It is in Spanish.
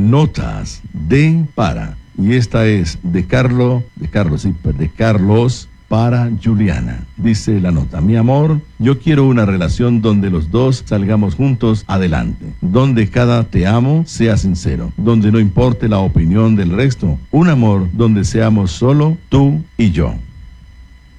Notas de para. Y esta es de Carlos para Juliana. Dice la nota: mi amor, yo quiero una relación donde los dos salgamos juntos adelante, donde cada te amo sea sincero, donde no importe la opinión del resto, un amor donde seamos solo tú y yo.